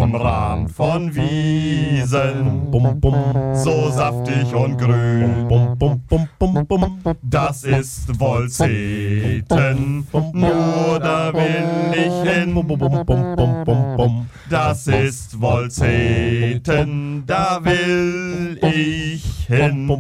am Rand von Wiesen, so saftig und grün. Das ist Wollzeten, nur da will ich hin. Das ist Wollzeten, da will ich hin.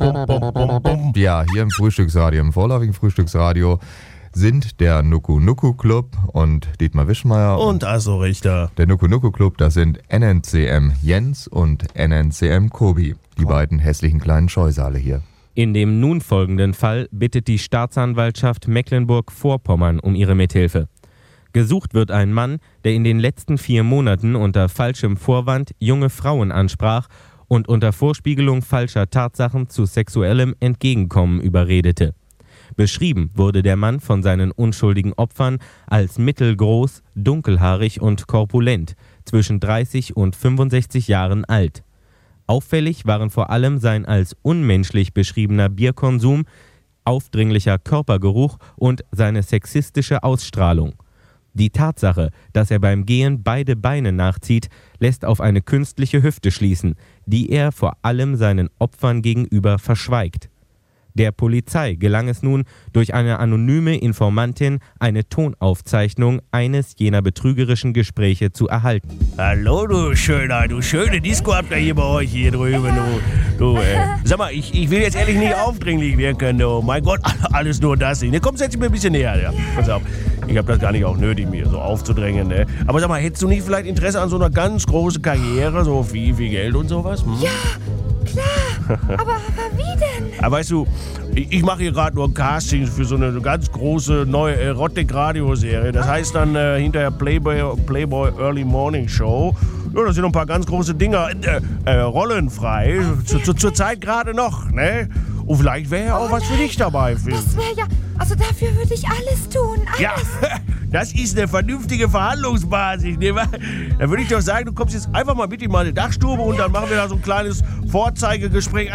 Ja, hier im Frühstücksradio, im vorläufigen Frühstücksradio sind der Nuku Nuku Club und Dietmar Wischmeier und Asso Richter. Der Nuku Nuku Club, das sind NNCM Jens und NNCM Kobi, die beiden hässlichen kleinen Scheusale hier. In dem nun folgenden Fall bittet die Staatsanwaltschaft Mecklenburg-Vorpommern um ihre Mithilfe. Gesucht wird ein Mann, der in den letzten 4 Monaten unter falschem Vorwand junge Frauen ansprach und unter Vorspiegelung falscher Tatsachen zu sexuellem Entgegenkommen überredete. Beschrieben wurde der Mann von seinen unschuldigen Opfern als mittelgroß, dunkelhaarig und korpulent, zwischen 30 und 65 Jahren alt. Auffällig waren vor allem sein als unmenschlich beschriebener Bierkonsum, aufdringlicher Körpergeruch und seine sexistische Ausstrahlung. Die Tatsache, dass er beim Gehen beide Beine nachzieht, lässt auf eine künstliche Hüfte schließen, die er vor allem seinen Opfern gegenüber verschweigt. Der Polizei gelang es nun, durch eine anonyme Informantin eine Tonaufzeichnung eines jener betrügerischen Gespräche zu erhalten. Hallo, du schöne Disco habt ihr hier bei euch hier drüben. Sag mal, ich will jetzt ehrlich nicht aufdringlich wirken. Oh mein Gott, alles nur das. Ne, komm, setz dich mir ein bisschen näher. Ja. Pass auf, ich hab das gar nicht auch nötig, mir so aufzudrängen. Ne? Aber sag mal, hättest du nicht vielleicht Interesse an so einer ganz großen Karriere, so viel Geld und sowas? Hm? Ja, klar. Aber wie denn? Aber weißt du, ich mache hier gerade nur Castings für so eine ganz große neue Erotik-Radioserie. Das heißt dann hinterher Playboy Early Morning Show. Ja, da sind noch ein paar ganz große Dinger, Rollen frei. Zur Zeit gerade noch, ne? Und vielleicht wäre ja auch was für dich dabei. Das wäre ja, also dafür würde ich alles tun, alles. Ja, das ist eine vernünftige Verhandlungsbasis. Ne? Da würde ich doch sagen, du kommst jetzt einfach mal mit in meine Dachstube und dann machen wir da so ein kleines Vorzeigegespräch,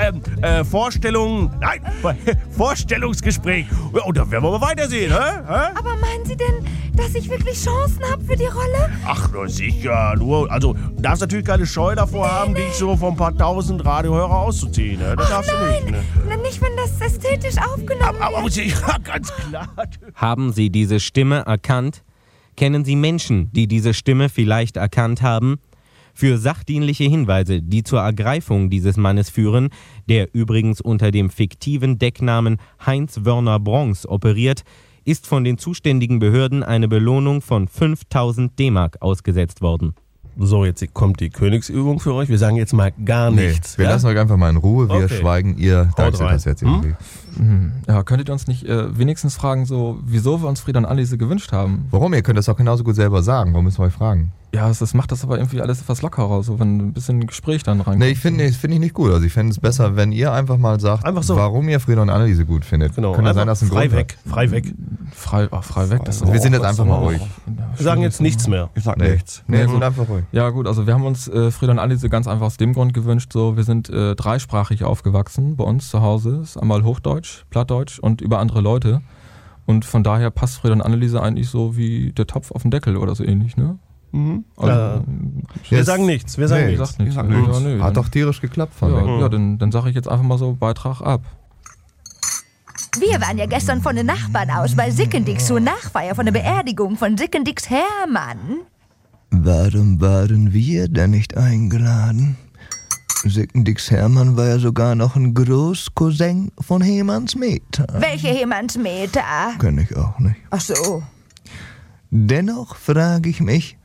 Vorstellungsgespräch. Und dann werden wir mal weitersehen, hä? Aber meinen Sie denn, dass ich wirklich Chancen habe für die Rolle? Ach, na sicher. Du darfst natürlich keine Scheu davor haben, dich so von ein paar tausend Radiohörer auszuziehen. Ne? Das darfst du nicht. Ne? Nicht, wenn das ästhetisch aufgenommen wird. Ja, ganz klar. Haben Sie diese Stimme erkannt? Kennen Sie Menschen, die diese Stimme vielleicht erkannt haben? Für sachdienliche Hinweise, die zur Ergreifung dieses Mannes führen, der übrigens unter dem fiktiven Decknamen Heinz Wörner Bronx operiert, ist von den zuständigen Behörden eine Belohnung von 5.000 D-Mark ausgesetzt worden. So, jetzt kommt die Königsübung für euch. Wir sagen jetzt mal gar nichts. Wir lassen euch einfach mal in Ruhe. Wir schweigen. Ihr deichselt das jetzt irgendwie. Ja, könntet ihr uns nicht wenigstens fragen, so, wieso wir uns Frieda und Anneliese gewünscht haben? Warum? Ihr könnt das auch genauso gut selber sagen. Warum müssen wir euch fragen? Ja, das macht das aber irgendwie alles etwas lockerer, so wenn ein bisschen Gespräch dann reinkommt. Nee, ich finde ich nicht gut. Also ich fände es besser, wenn ihr einfach mal sagt, einfach so, warum ihr Frieda und Anneliese gut findet. Genau. Kann ja sein, dass ein frei Grund weg. Frei weg. Frei weg. Wir sind jetzt einfach mal ruhig. Wir sagen jetzt nichts mehr. Ich sag nichts. Nee, wir sind einfach ruhig. Ja gut, also wir haben uns Frieda und Anneliese ganz einfach aus dem Grund gewünscht, so wir sind dreisprachig aufgewachsen bei uns zu Hause. Ist einmal Hochdeutsch, Plattdeutsch und über andere Leute. Und von daher passt Frieda und Anneliese eigentlich so wie der Topf auf den Deckel oder so ähnlich, ne? Mhm. Also, wir sagen nichts. Wir sagen nichts. Hat doch tierisch geklappt von mir. Ja, dann sage ich jetzt einfach mal so Beitrag ab. Wir waren ja gestern von den Nachbarn aus bei Sickendicks zur Nachfeier von der Beerdigung von Sickendicks Hermann. Warum waren wir denn nicht eingeladen? Sickendicks Hermann war ja sogar noch ein Großcousin von Hemans Meta. Welche Hemans Meta? Kenn ich auch nicht. Ach so. Dennoch frage ich mich,